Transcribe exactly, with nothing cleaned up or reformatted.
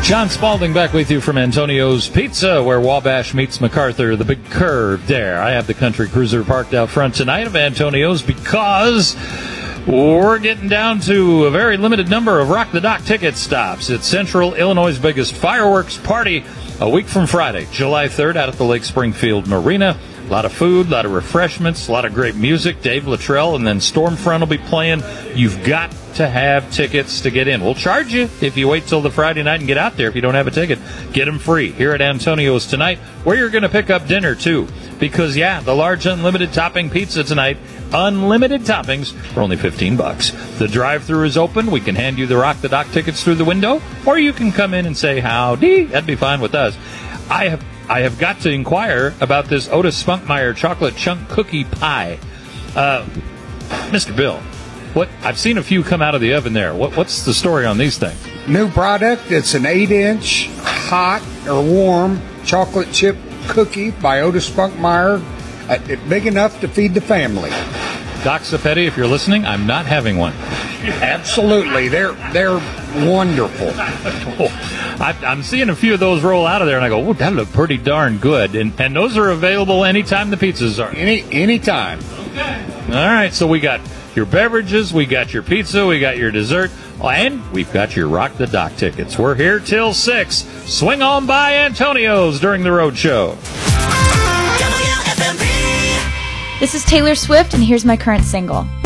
John Spalding back with you from Antonio's Pizza, where Wabash meets MacArthur, the big curve there. I have the Country Cruiser parked out front tonight of Antonio's because we're getting down to a very limited number of Rock the Dock ticket stops. It's Central Illinois' biggest fireworks party a week from Friday, July third, out at the Lake Springfield Marina. A lot of food, a lot of refreshments, a lot of great music. Dave Luttrell and then Stormfront will be playing. You've got to have tickets to get in. We'll charge you if you wait till the Friday night and get out there. If you don't have a ticket, get them free here at Antonio's tonight, where you're going to pick up dinner, too. Because, yeah, the large unlimited topping pizza tonight, unlimited toppings for only fifteen bucks. The drive-thru is open. We can hand you the Rock the Dock tickets through the window, or you can come in and say howdy. That'd be fine with us. I have I have got to inquire about this Otis Spunkmeyer chocolate chunk cookie pie. Uh, Mister Bill, what I've seen a few come out of the oven there. What, what's the story on these things? New product. It's an eight-inch hot or warm chocolate chip cookie by Otis Spunkmeyer. Uh, big enough to feed the family. Doc Zapetti, if you're listening, I'm not having one. Absolutely. They're they're wonderful. I, I'm seeing a few of those roll out of there, and I go, oh, that look pretty darn good. And and those are available anytime the pizzas are. Any Anytime. Okay. All right, so we got your beverages, we got your pizza, we got your dessert, and we've got your Rock the Dock tickets. We're here till six. Swing on by Antonio's during the road show. This is Taylor Swift, and here's my current single.